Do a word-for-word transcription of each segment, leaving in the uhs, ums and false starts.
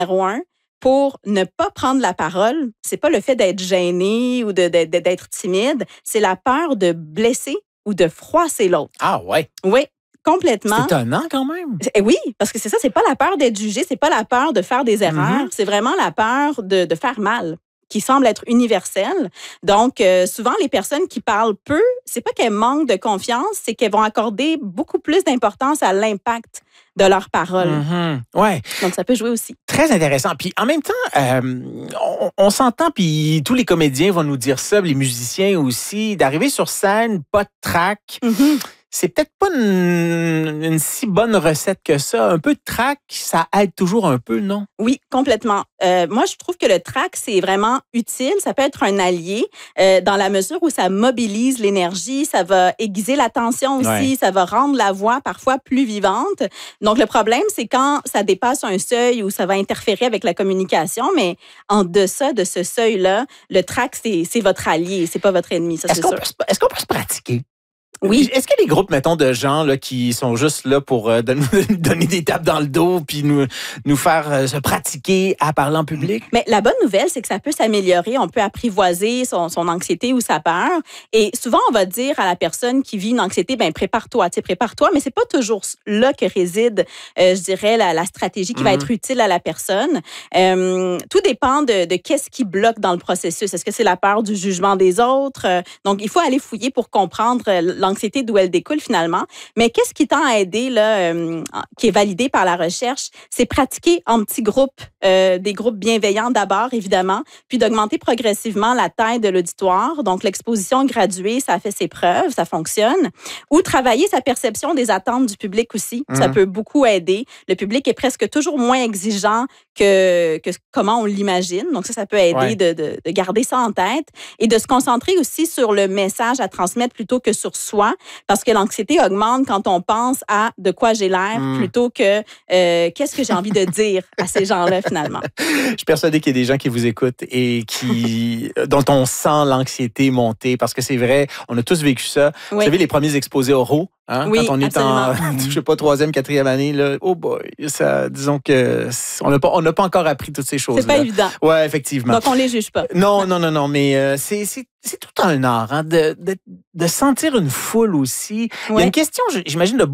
numéro un pour ne pas prendre la parole, c'est pas le fait d'être gêné ou de, de, de, d'être timide, c'est la peur de blesser ou de froisser l'autre. Ah ouais? Oui. Complètement. C'est étonnant quand même. Oui, parce que c'est ça, c'est pas la peur d'être jugé, c'est pas la peur de faire des erreurs, Mm-hmm. c'est vraiment la peur de, de faire mal, qui semble être universelle. Donc, euh, souvent, les personnes qui parlent peu, c'est pas qu'elles manquent de confiance, c'est qu'elles vont accorder beaucoup plus d'importance à l'impact de leurs paroles. Mm-hmm. Ouais. Donc, ça peut jouer aussi. Très intéressant. Puis en même temps, euh, on, on s'entend, puis tous les comédiens vont nous dire ça, les musiciens aussi, d'arriver sur scène, pas de trac. Mm-hmm. C'est peut-être pas une, une si bonne recette que ça. Un peu de trac, ça aide toujours un peu, non? Oui, complètement. Euh, moi, je trouve que le trac, c'est vraiment utile. Ça peut être un allié euh, dans la mesure où ça mobilise l'énergie, ça va aiguiser l'attention aussi, Ouais. ça va rendre la voix parfois plus vivante. Donc, le problème, c'est quand ça dépasse un seuil où ça va interférer avec la communication, mais en deçà de ce seuil-là, le trac, c'est, c'est votre allié, c'est pas votre ennemi, ça, Est-ce c'est qu'on sûr. peut, se- est-ce qu'on peut se pratiquer? Oui. Est-ce qu'il y a des groupes, mettons, de gens là, qui sont juste là pour euh, donner, donner des tapes dans le dos puis nous, nous faire euh, se pratiquer à parler en public? Mais la bonne nouvelle, c'est que ça peut s'améliorer. On peut apprivoiser son, son anxiété ou sa peur. Et souvent, on va dire à la personne qui vit une anxiété, ben prépare-toi, tu sais, prépare-toi. Mais c'est pas toujours là que réside, euh, je dirais, la, la stratégie qui mm-hmm. va être utile à la personne. Euh, tout dépend de, de qu'est-ce qui bloque dans le processus. Est-ce que c'est la peur du jugement des autres? Euh, donc, il faut aller fouiller pour comprendre l'anxiété d'où elle découle finalement. Mais qu'est-ce qui tend à aider, là, euh, qui est validé par la recherche, c'est pratiquer en petits groupes, euh, des groupes bienveillants d'abord, évidemment, puis d'augmenter progressivement la taille de l'auditoire. Donc, l'exposition graduée, ça fait ses preuves, ça fonctionne. Ou travailler sa perception des attentes du public aussi. Mmh. Ça peut beaucoup aider. Le public est presque toujours moins exigeant que, que comment on l'imagine. Donc, ça, ça peut aider ouais. de, de, de garder ça en tête et de se concentrer aussi sur le message à transmettre plutôt que sur soi. Parce que l'anxiété augmente quand on pense à de quoi j'ai l'air mmh. plutôt que euh, qu'est-ce que j'ai envie de dire à ces gens-là, finalement. Je suis persuadée qu'il y a des gens qui vous écoutent et qui, dont on sent l'anxiété monter parce que c'est vrai, on a tous vécu ça. Oui. Vous savez, les premiers exposés oraux, hein, oui, quand on est absolument. en, je sais pas, troisième, quatrième année, là, oh boy, ça, disons que on n'a pas, on n'a pas encore appris toutes ces choses-là. C'est pas évident. Ouais, effectivement. Donc, on les juge pas. Non, non, non, non, mais euh, c'est, c'est, c'est tout un art, hein, de, de, de sentir une foule aussi. Ouais. Il y a une question, j'imagine, de,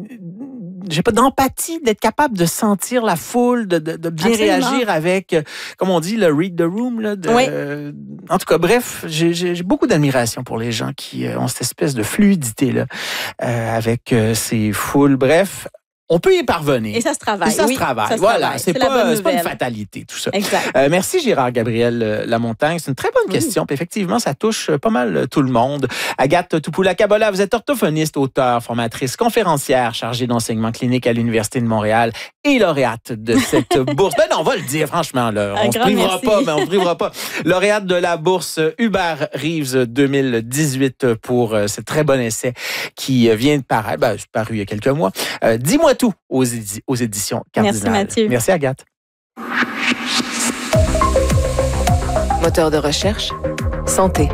je sais pas, d'empathie, d'être capable de sentir la foule, de, de, de bien absolument. Réagir avec, comme on dit, le read the room. Là, de, oui. euh, en tout cas, bref, j'ai, j'ai beaucoup d'admiration pour les gens qui euh, ont cette espèce de fluidité-là euh, avec euh, ces foules. Bref, on peut y parvenir. Et ça se travaille. Et ça oui, se travaille. Ça se voilà, travaille. c'est, c'est, pas, c'est pas une fatalité, tout ça. Exact. Euh, merci Gérard Gabriel Lamontagne. C'est une très bonne oui. question. Puis effectivement, ça touche pas mal tout le monde. Agathe Toupoula-Kabola, vous êtes orthophoniste, auteure, formatrice, conférencière, chargée d'enseignement clinique à l'Université de Montréal et lauréate de cette bourse. Ben non, on va le dire, franchement. Là, on ne se privera merci. pas, mais on ne privera pas. Lauréate de la bourse Hubert Reeves deux mille dix-huit pour euh, ce très bon essai qui vient de paraître, ben, c'est paru il y a quelques mois. Euh, Dis-moi tout aux éditions. aux éditions Cardinal. Merci Mathieu. Merci Agathe. Moteur de recherche, santé.